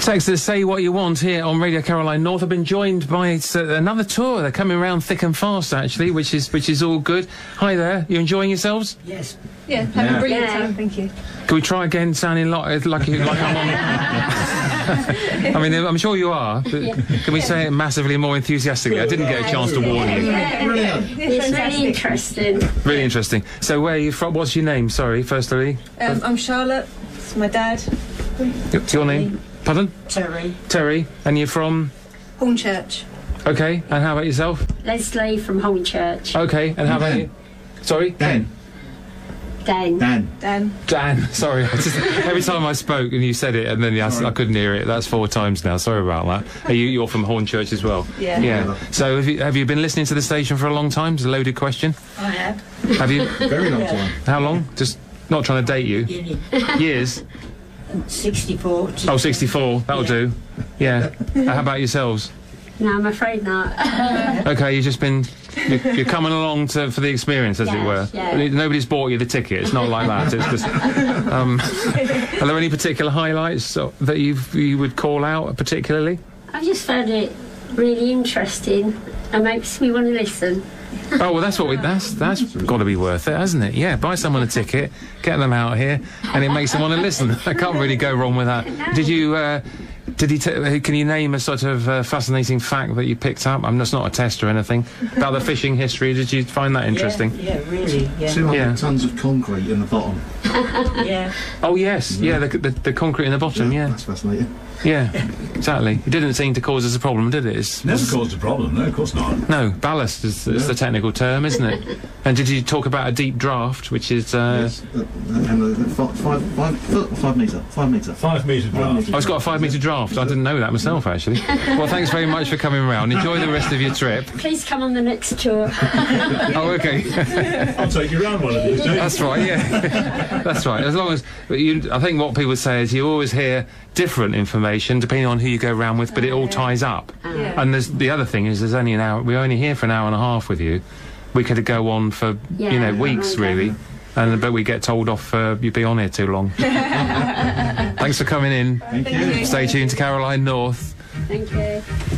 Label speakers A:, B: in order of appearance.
A: Text us, say what you want here on Radio Caroline North. I've been joined by another tour. They're coming around thick and fast, actually, which is all good. Hi there. You enjoying yourselves?
B: Yes.
C: Yeah, having a brilliant time. Thank you.
A: Can we try again, sounding like I'm on? I mean, I'm sure you are. But can we say it massively more enthusiastically? I didn't get a chance to warn you.
D: It's really interesting.
A: Really interesting. So, where are you from? What's your name? Sorry, firstly.
C: I'm Charlotte. It's my dad.
A: Your name? Pardon?
B: Terry.
A: Terry. And you're from?
C: Hornchurch.
A: Okay. And how about yourself?
D: Leslie from Hornchurch.
A: Okay. And how about you? Sorry?
B: Dan.
A: Dan. Sorry. Every time I spoke and you said it and then I couldn't hear it. That's 4 times now. Sorry about that. You're from Hornchurch as well?
C: Yeah.
A: Yeah. So have you been listening to the station for a long time? It's a loaded question.
B: I have.
A: Have you?
B: Very long time.
A: How long? Just not trying to date you. Years?
B: 64.
A: Oh, 64. That'll do. Yeah. How about yourselves?
D: No, I'm afraid not.
A: Okay, you've just been... You're coming along for the experience, as it were.
D: Yeah.
A: Nobody's bought you the ticket. It's not like that. It's just... are there any particular highlights that you would call out particularly?
D: I've just found it really interesting and makes me want to listen.
A: Oh, well, that's got to be worth it, hasn't it? Yeah, buy someone a ticket, get them out here, and it makes them want to listen. I can't really go wrong with that. Can you name a sort of fascinating fact that you picked up? That's not a test or anything. About the fishing history, did you find that interesting?
B: Yeah, really, yeah.
E: 200 tons of concrete in the bottom.
B: Yeah.
A: Oh, yes, yeah, the concrete in the bottom, yeah.
E: That's fascinating.
A: Yeah, exactly. It didn't seem to cause us a problem, did it?
F: Never caused a problem, no, of course not.
A: No, ballast is the technical term, isn't it? And did you talk about a deep draft, which is...
E: Yes, and 5 metre. 5 metre.
F: 5 metre draft.
A: Oh, it's got a 5 metre draft. I didn't know that myself, actually. Well, thanks very much for coming round. Enjoy the rest of your trip.
D: Please come on the next tour.
A: Oh, okay.
F: I'll take you round one of these days.
A: That's right, yeah. That's right. As long as... I think what people say is you always hear different information depending on who you go round with, but it all ties up.
C: Yeah.
A: And the other thing is there's only an hour... We're only here for an hour and a half with you. We could go on for, weeks, really. But we get told off you'd be on here too long. Thanks for coming in.
E: Thank you.
A: Stay tuned to Caroline North.
D: Thank you.